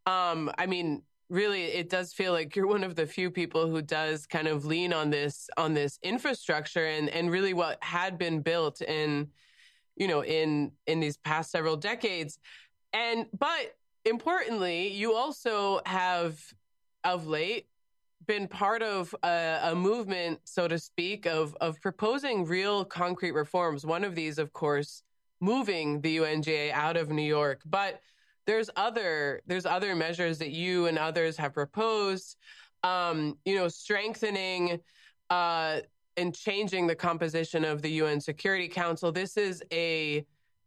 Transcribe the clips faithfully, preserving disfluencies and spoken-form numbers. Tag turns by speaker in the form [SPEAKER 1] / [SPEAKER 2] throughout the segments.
[SPEAKER 1] Um, I mean, really, it does feel like you're one of the few people who does kind of lean on this on this infrastructure and and really what had been built in, you know, in in these past several decades. And but importantly, you also have of late been part of a, a movement, so to speak, of of proposing real concrete reforms. One of these, of course, moving the U N G A out of New York. But there's other there's other measures that you and others have proposed. Um, you know, strengthening uh, and changing the composition of the U N Security Council. This is a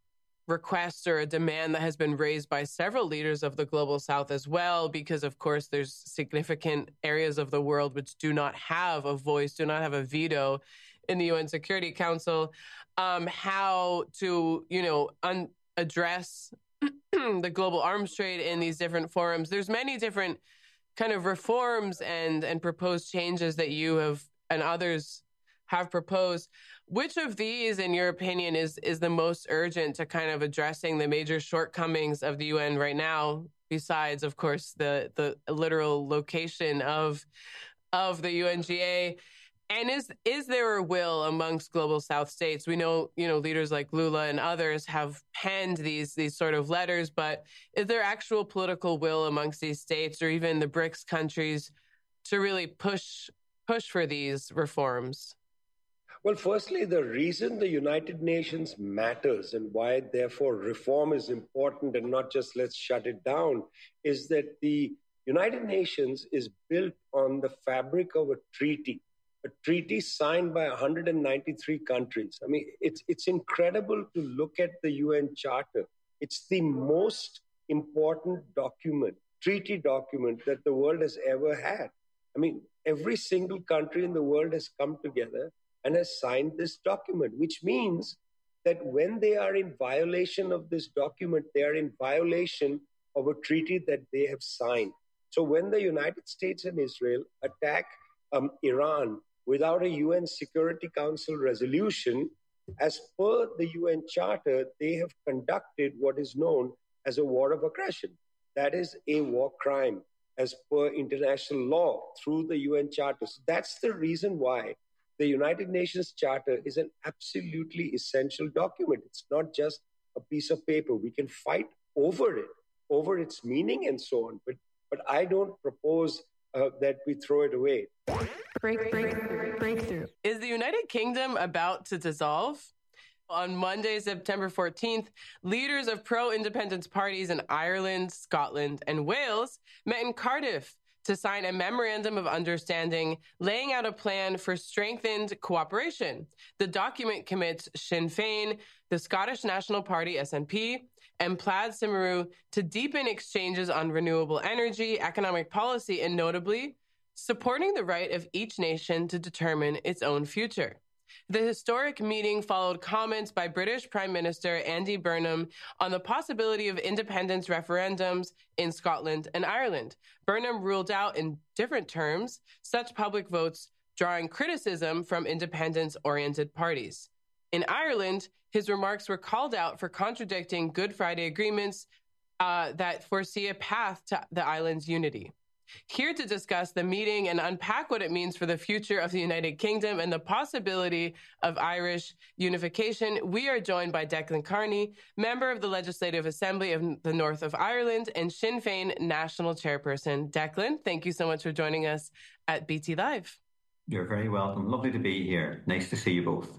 [SPEAKER 1] request or a demand that has been raised by several leaders of the global south as well, because of course there's significant areas of the world which do not have a voice, do not have a veto in the U N Security Council. Um, how to, you know, un- address the global arms trade in these different forums. There's many different kind of reforms and and proposed changes that you have and others have proposed. Which of these, in your opinion, is is the most urgent to kind of addressing the major shortcomings of the U N right now, besides, of course, the the literal location of of the U N G A? And is is there a will amongst global South states? We know, you know, leaders like Lula and others have penned these these sort of letters, but is there actual political will amongst these states or even the BRICS countries to really push push for these reforms?
[SPEAKER 2] Well, firstly, the reason the United Nations matters and why, therefore, reform is important and not just let's shut it down is that the United Nations is built on the fabric of a treaty, a treaty signed by one hundred ninety-three countries. I mean, it's, it's incredible to look at the U N Charter. It's the most important document, treaty document that the world has ever had. I mean, every single country in the world has come together and has signed this document, which means that when they are in violation of this document, they are in violation of a treaty that they have signed. So when the United States and Israel attack um, Iran without a U N Security Council resolution, as per the U N Charter, they have conducted what is known as a war of aggression. That is a war crime as per international law through the U N Charter. So that's the reason why the United Nations Charter is an absolutely essential document. It's not just a piece of paper. We can fight over it, over its meaning and so on. But but I don't propose uh, that we throw it away.
[SPEAKER 1] Break, break, breakthrough. Is the United Kingdom about to dissolve? On Monday, September fourteenth, leaders of pro-independence parties in Ireland, Scotland, and Wales met in Cardiff to sign a memorandum of understanding laying out a plan for strengthened cooperation. The document commits Sinn Féin, the Scottish National Party, S N P, and Plaid Cymru to deepen exchanges on renewable energy, economic policy, and notably, supporting the right of each nation to determine its own future. The historic meeting followed comments by British Prime Minister Andy Burnham on the possibility of independence referendums in Scotland and Ireland. Burnham ruled out in different terms such public votes, drawing criticism from independence-oriented parties. In Ireland, his remarks were called out for contradicting Good Friday agreements uh, that foresee a path to the island's unity. Here to discuss the meeting and unpack what it means for the future of the United Kingdom and the possibility of Irish unification, we are joined by Declan Carney, member of the Legislative Assembly of the North of Ireland and Sinn Féin National Chairperson. Declan, thank you so much for joining us at B T Live.
[SPEAKER 3] You're very welcome. Lovely to be here. Nice to see you both.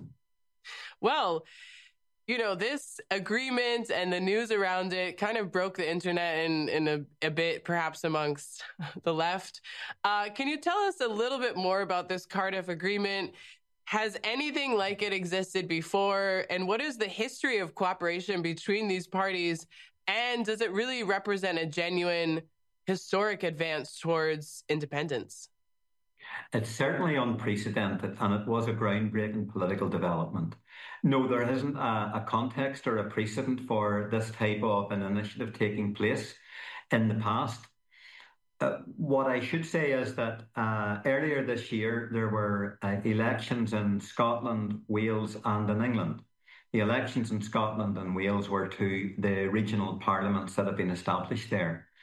[SPEAKER 1] Well, you know, this agreement and the news around it kind of broke the internet in, in a, a bit, perhaps amongst the left. Uh, can you tell us a little bit more about this Cardiff agreement? Has anything like it existed before? And what is the history of cooperation between these parties? And does it really represent a genuine historic advance towards independence?
[SPEAKER 3] It's certainly unprecedented, and it was a groundbreaking political development. No, there isn't a, a context or a precedent for this type of an initiative taking place in the past. Uh, what I should say is that uh, earlier this year, there were uh, elections in Scotland, Wales, and in England. The elections in Scotland and Wales were to the regional parliaments that have been established there.